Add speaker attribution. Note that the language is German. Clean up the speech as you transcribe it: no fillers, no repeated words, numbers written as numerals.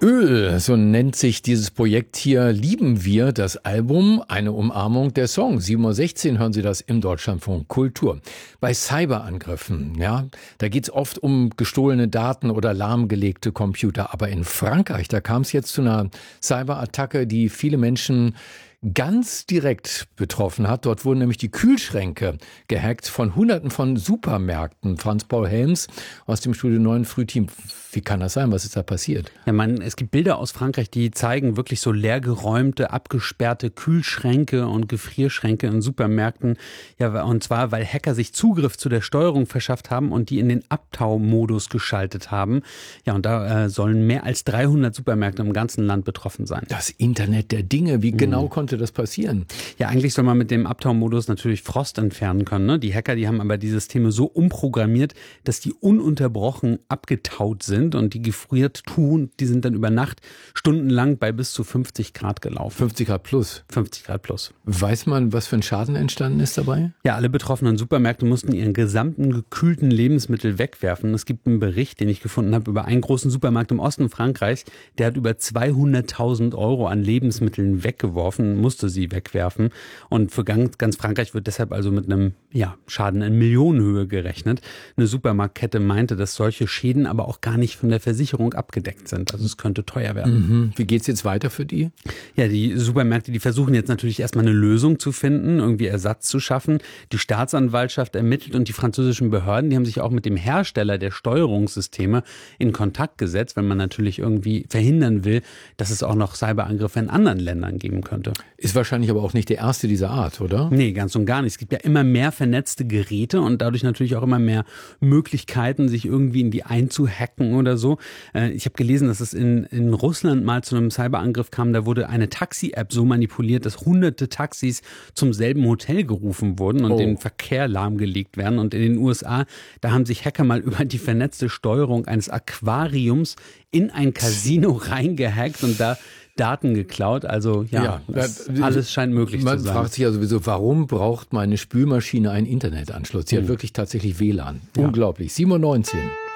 Speaker 1: Öl, so nennt sich dieses Projekt hier. Lieben wir das Album, eine Umarmung der Song. 7:16 Uhr hören Sie das im Deutschlandfunk Kultur. Bei Cyberangriffen, ja, da geht's oft um gestohlene Daten oder lahmgelegte Computer. Aber in Frankreich, da kam es jetzt zu einer Cyberattacke, die viele Menschen ganz direkt betroffen hat. Dort wurden nämlich die Kühlschränke gehackt von Hunderten von Supermärkten. Franz-Paul Helms aus dem Studio 9 Frühteam. Wie kann das sein? Was ist da passiert?
Speaker 2: Ja, es gibt Bilder aus Frankreich, die zeigen wirklich so leergeräumte, abgesperrte Kühlschränke und Gefrierschränke in Supermärkten. Ja, und zwar, weil Hacker sich Zugriff zu der Steuerung verschafft haben und die in den Abtaumodus geschaltet haben. Ja, und da sollen mehr als 300 Supermärkte im ganzen Land betroffen sein.
Speaker 1: Das Internet der Dinge. Wie genau konnte das passieren?
Speaker 2: Ja, eigentlich soll man mit dem Abtaumodus natürlich Frost entfernen können, ne? Die Hacker, die haben aber die Systeme so umprogrammiert, dass die ununterbrochen abgetaut sind und die gefriert tun, die sind dann über Nacht stundenlang bei bis zu 50 Grad gelaufen.
Speaker 1: 50 Grad plus?
Speaker 2: 50 Grad plus.
Speaker 1: Weiß man, was für ein Schaden entstanden ist dabei?
Speaker 2: Ja, alle betroffenen Supermärkte mussten ihren gesamten gekühlten Lebensmittel wegwerfen. Es gibt einen Bericht, den ich gefunden habe, über einen großen Supermarkt im Osten Frankreichs. Der hat über 200.000 Euro an Lebensmitteln weggeworfen, musste sie wegwerfen. Und für ganz Frankreich wird deshalb also mit einem Schaden in Millionenhöhe gerechnet. Eine Supermarktkette meinte, dass solche Schäden aber auch gar nicht von der Versicherung abgedeckt sind. Also es könnte teuer werden.
Speaker 1: Wie geht's jetzt weiter für die?
Speaker 2: Ja, die Supermärkte, die versuchen jetzt natürlich erstmal eine Lösung zu finden, irgendwie Ersatz zu schaffen. Die Staatsanwaltschaft ermittelt und die französischen Behörden, die haben sich auch mit dem Hersteller der Steuerungssysteme in Kontakt gesetzt, wenn man natürlich irgendwie verhindern will, dass es auch noch Cyberangriffe in anderen Ländern geben könnte.
Speaker 1: Ist wahrscheinlich aber auch nicht der erste dieser Art, oder?
Speaker 2: Nee, ganz und gar nicht. Es gibt ja immer mehr vernetzte Geräte und dadurch natürlich auch immer mehr Möglichkeiten, sich irgendwie in die einzuhacken oder so. Ich habe gelesen, dass es in Russland mal zu einem Cyberangriff kam. Da wurde eine Taxi-App so manipuliert, dass hunderte Taxis zum selben Hotel gerufen wurden und den Verkehr lahmgelegt werden. Und in den USA, da haben sich Hacker mal über die vernetzte Steuerung eines Aquariums in ein Casino reingehackt und da Daten geklaut. Also alles scheint möglich zu sein.
Speaker 1: Man fragt sich ja sowieso, warum braucht meine Spülmaschine einen Internetanschluss? Sie hat wirklich tatsächlich WLAN. Unglaublich. 7:19 Uhr.